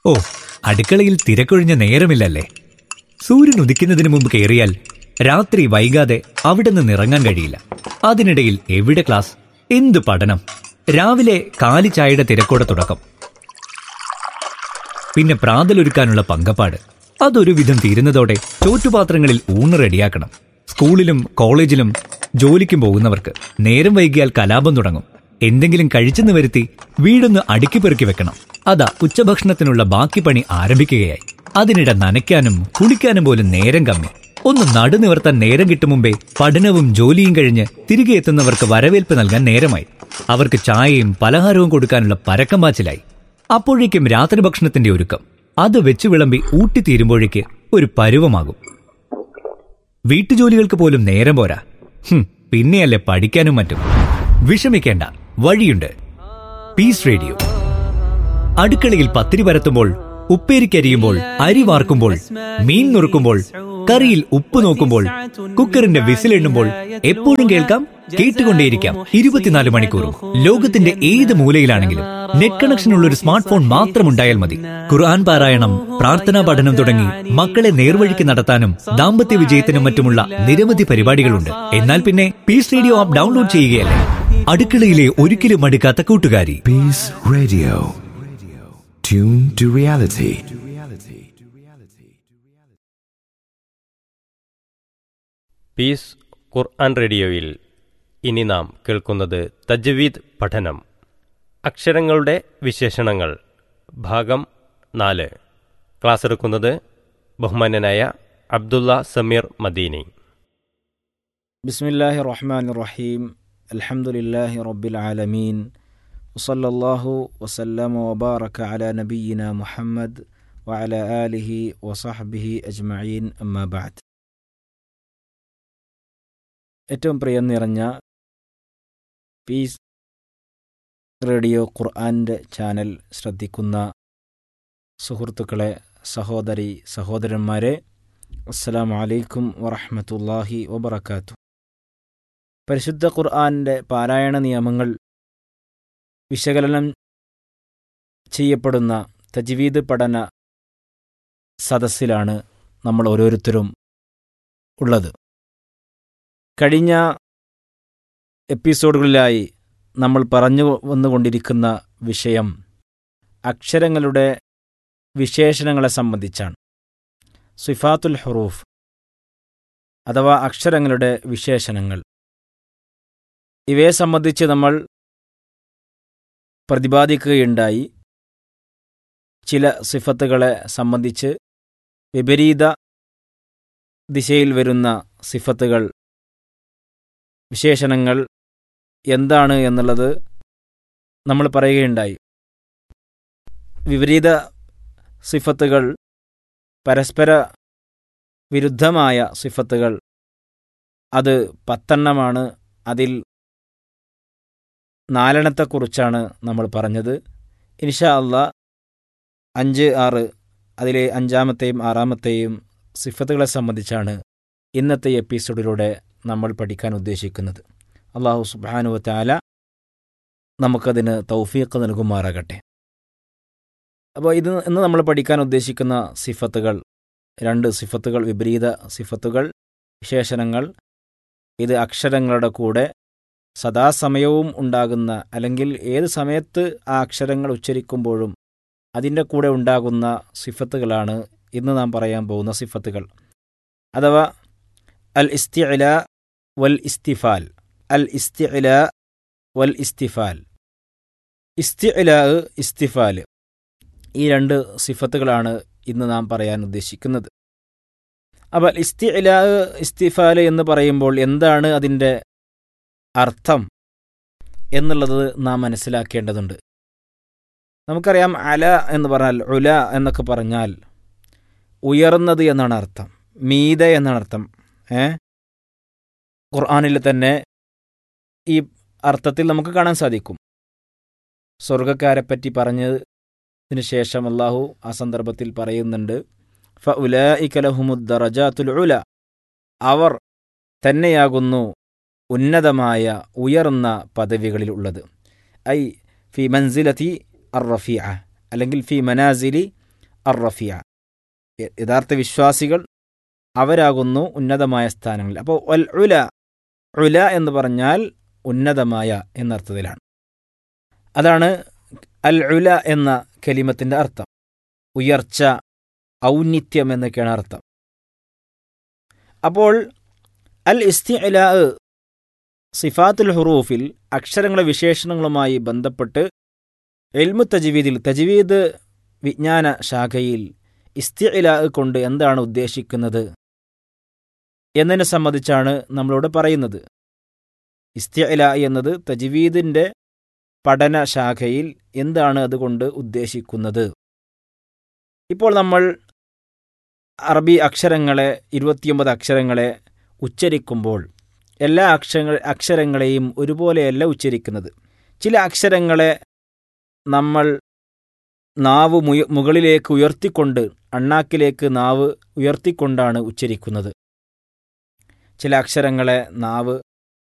ഓ, അടുക്കളയിൽ തിരക്കൊഴിഞ്ഞ നേരമില്ലല്ലേ? സൂര്യൻ ഉദിക്കുന്നതിന് മുമ്പ് കയറിയാൽ രാത്രി വൈകാതെ അവിടെ നിന്ന് ഇറങ്ങാൻ കഴിയില്ല. അതിനിടയിൽ എവിടെ ക്ലാസ്, എന്ത് പഠനം! രാവിലെ കാലി ചായയുടെ തിരക്കോടെ തുടക്കം, പിന്നെ പ്രാതലൊരുക്കാനുള്ള പങ്കപ്പാട്. അതൊരു വിധം തീരുന്നതോടെ ചോറ്റുപാത്രങ്ങളിൽ ഊണ് റെഡിയാക്കണം. സ്കൂളിലും കോളേജിലും ജോലിക്കും പോകുന്നവർക്ക് നേരം വൈകിയാൽ കലാപം തുടങ്ങും. എന്തെങ്കിലും കഴിച്ചെന്ന് വരുത്തി വീടൊന്ന് അടുക്കി പെറുക്കി വെക്കണം. അതാ ഉച്ചഭക്ഷണത്തിനുള്ള ബാക്കി പണി ആരംഭിക്കുകയായി. അതിനിടെ നനയ്ക്കാനും കുളിക്കാനും പോലും നേരം കമ്മി. ഒന്ന് നടുനിവർത്താൻ നേരം കിട്ടും മുമ്പേ പഠനവും ജോലിയും കഴിഞ്ഞ് തിരികെ എത്തുന്നവർക്ക് വരവേൽപ്പ് നൽകാൻ നേരമായി. അവർക്ക് ചായയും പലഹാരവും കൊടുക്കാനുള്ള പരക്കം പാച്ചിലായി. അപ്പോഴേക്കും രാത്രി ഭക്ഷണത്തിന്റെ ഒരുക്കം. അത് വെച്ചു വിളമ്പി ഊട്ടിത്തീരുമ്പോഴേക്ക് ഒരു പരുവമാകും. വീട്ടുജോലികൾക്ക് പോലും നേരം പോരാ. പിന്നെയല്ലേ പഠിക്കാനും മറ്റും. വിഷമിക്കേണ്ട, വഴിയുണ്ട്. Piece radio. അടുക്കളയിൽ പത്തിരി പരത്തുമ്പോൾ, ഉപ്പേരിക്കരിയുമ്പോൾ, അരി വാർക്കുമ്പോൾ, മീൻ നുറുക്കുമ്പോൾ, കറിയിൽ ഉപ്പ് നോക്കുമ്പോൾ, കുക്കറിന്റെ വിസിലെണ്ണുമ്പോൾ എപ്പോഴും കേൾക്കാം, കേട്ടുകൊണ്ടേയിരിക്കാം 24 മണിക്കൂറും. ലോകത്തിന്റെ ഏത് മൂലയിലാണെങ്കിലും നെറ്റ് കണക്ഷനുള്ള ഒരു സ്മാർട്ട് ഫോൺ മാത്രമുണ്ടായാൽ മതി. ഖുർആൻ പാരായണം, പ്രാർത്ഥനാ പഠനം തുടങ്ങി മക്കളെ നേർവഴിക്ക് നടത്താനും ദാമ്പത്യ വിജയത്തിനും മറ്റുമുള്ള നിരവധി പരിപാടികളുണ്ട്. എന്നാൽ പിന്നെ പീസ് റേഡിയോ ആപ്പ് ഡൗൺലോഡ് ചെയ്യുകയല്ലേ. അടുക്കളയിലെ ഒരിക്കലും മടുക്കാത്ത കൂട്ടുകാരി. Piece radio, tune to reality. Piece ഖുർആൻ റേഡിയോയിൽ ഇനി നാം കേൾക്കുന്നത് തജ്വീദ് പഠനം. അക്ഷരങ്ങളുടെ വിശേഷണങ്ങൾ, ഭാഗം 4. ക്ലാസ് എടുക്കുന്നത് ബഹുമാന്യനായ അബ്ദുള്ള സമീർ മദീനി. ബിസ്മില്ലാഹിർ റഹ്മാനിർ റഹീം. അൽഹംദുലില്ലാഹി റബ്ബിൽ ആലമീൻ. വസല്ലല്ലാഹു വസല്ലമ വബാറക അലാ നബിയിന മുഹമ്മദ് വഅലാ ആലിഹി വസഹ്ബിഹി അജ്മഈൻ. അമ്മാ ബഅദ്. ഏറ്റവും പ്രിയം നിറഞ്ഞ പീസ് റേഡിയോ ഖുർആൻ്റെ ചാനൽ ശ്രദ്ധിക്കുന്ന സുഹൃത്തുക്കളെ, സഹോദരി സഹോദരന്മാരെ, അസ്സലാമു അലൈക്കും വറഹ്മത്തുള്ളാഹി വബറകാതുഹു. പരിശുദ്ധ ഖുർആൻ്റെ പാരായണ നിയമങ്ങൾ വിശകലനം ചെയ്യപ്പെടുന്ന തജ്വീദ് പഠന സദസ്സിലാണ് നമ്മൾ ഓരോരുത്തരും ഉള്ളത്. കഴിഞ്ഞ എപ്പിസോഡുകളിലായി നമ്മൾ പറഞ്ഞു വന്നുകൊണ്ടിരിക്കുന്ന വിഷയം അക്ഷരങ്ങളുടെ വിശേഷണങ്ങളെ സംബന്ധിച്ചാണ്. സിഫാത്തുൽ ഹുറൂഫ് അഥവാ അക്ഷരങ്ങളുടെ വിശേഷണങ്ങൾ. ഇവയെ സംബന്ധിച്ച് നമ്മൾ പ്രതിപാദിക്കുകയുണ്ടായി. ചില സിഫത്തുകളെ സംബന്ധിച്ച് വിപരീത ദിശയിൽ വരുന്ന സിഫത്തുകൾ, വിശേഷണങ്ങൾ എന്താണ് എന്നുള്ളത് നമ്മൾ പറയുകയുണ്ടായി. വിപരീത സിഫത്തുകൾ, പരസ്പര വിരുദ്ധമായ സിഫത്തുകൾ, അത് 10 അതിൽ 4 നമ്മൾ പറഞ്ഞത്. ഇൻഷാ അല്ലാഹ് 5, 6 അതിലെ 5-ാമത്തെയും 6-ാമത്തെയും സിഫത്തുകളെ സംബന്ധിച്ചാണ് ഇന്നത്തെ എപ്പിസോഡിലൂടെ നമ്മൾ പഠിക്കാൻ ഉദ്ദേശിക്കുന്നത്. അല്ലാഹു സുബ്ഹാനഹു വ തആല നമുക്കതിന് തൗഫീഖ് നൽകുമാറാകട്ടെ. അപ്പോൾ ഇന്ന് നമ്മൾ പഠിക്കാൻ ഉദ്ദേശിക്കുന്ന സിഫത്തുകൾ 2 സിഫത്തുകൾ, വിപരീത സിഫത്തുകൾ, വിശേഷണങ്ങൾ. ഇത് അക്ഷരങ്ങളുടെ കൂടെ സദാസമയവും ഉണ്ടാകുന്ന, അല്ലെങ്കിൽ ഏത് സമയത്ത് ആ അക്ഷരങ്ങൾ ഉച്ചരിക്കുമ്പോഴും അതിൻ്റെ കൂടെ ഉണ്ടാകുന്ന സിഫത്തുകളാണ് ഇന്ന് നാം പറയാൻ പോകുന്ന സിഫത്തുകൾ. അഥവാ അൽ ഇസ്തിഅലാ വൽ ഇസ്തിഫാൽ. അൽ ഇസ്തിഅലാ വൽ ഇസ്തിഫാൽ. ഇസ്തിഅലാ, ഇസ്തിഫാൽ, ഈ 2 സിഫത്തുകളാണ് ഇന്ന് നാം പറയാൻ ഉദ്ദേശിക്കുന്നത്. അപ്പോൾ ഇസ്തിഅലാ, ഇസ്തിഫാൽ എന്ന് പറയുമ്പോൾ എന്താണ് അതിൻ്റെ അർത്ഥം എന്നുള്ളത് നാം മനസ്സിലാക്കേണ്ടതുണ്ട്. നമുക്കറിയാം, അല എന്ന് പറഞ്ഞാൽ, ഉല എന്നൊക്കെ പറഞ്ഞാൽ ഉയർന്നത് എന്നാണ് അർത്ഥം, മീതെ എന്നാണ് അർത്ഥം. ഖുർആനിൽ തന്നെ ഈ അർത്ഥത്തിൽ നമുക്ക് കാണാൻ സാധിക്കും. സ്വർഗ്ഗക്കാരെപ്പറ്റി പറഞ്ഞതിന് ശേഷം അല്ലാഹു ആ സന്ദർഭത്തിൽ പറയുന്നുണ്ട്, ഫഉലൈക ലഹുമുദ് ദറജാത്തുൽ ഉല, അവർ തന്നെയാകുന്നു ഉന്നതമായ ഉയർന്ന പദവികളിൽ ഉള്ളത്. ഐ ഫി മൻസിലതി അർ റഫീഅ, അല്ലെങ്കിൽ ഫി മനാസിലി അർ-റഫിയ. യഥാർത്ഥ വിശ്വാസികൾ അവരാകുന്നു ഉന്നതമായ സ്ഥാനങ്ങളിൽ. അപ്പോൾ അൽ ഉല, ഉല എന്ന് പറഞ്ഞാൽ ഉന്നതമായ എന്നർത്ഥത്തിലാണ്. അതാണ് അൽ ഉല എന്ന കലിമത്തിൻ്റെ അർത്ഥം. ഉയർച്ച, ഔന്നിത്യം എന്നൊക്കെയാണ് അർത്ഥം. അപ്പോൾ അൽ ഇസ്തിഇലാ സിഫാത്തുൽ ഹുറൂഫിൽ അക്ഷരങ്ങളെ വിശേഷണങ്ങളുമായി ബന്ധപ്പെട്ട് ഇൽമു തജ്വീദിൽ, തജ്വീദ് വിജ്ഞാന ശാഖയിൽ ഇസ്തിഇലാ കൊണ്ട് എന്താണ് ഉദ്ദേശിക്കുന്നത് എന്നതിനെ സംബന്ധിച്ചാണ് നമ്മളോട് പറയുന്നത്. ഇസ്തിഇലാ എന്നത് തജ്വീദിൻ്റെ പഠന ശാഖയിൽ എന്താണ് അതുകൊണ്ട് ഉദ്ദേശിക്കുന്നത്. ഇപ്പോൾ നമ്മൾ അറബി അക്ഷരങ്ങളെ 29 അക്ഷരങ്ങളെ ഉച്ചരിക്കുമ്പോൾ എല്ലാ അക്ഷരങ്ങളെയും ഒരുപോലെയല്ല ഉച്ചരിക്കുന്നത്. ചില അക്ഷരങ്ങളെ നമ്മൾ നാവ് മുകളിലേക്ക് ഉയർത്തിക്കൊണ്ട്, അണ്ണാക്കിലേക്ക് നാവ് ഉയർത്തിക്കൊണ്ടാണ് ഉച്ചരിക്കുന്നത്. ചില അക്ഷരങ്ങളെ നാവ്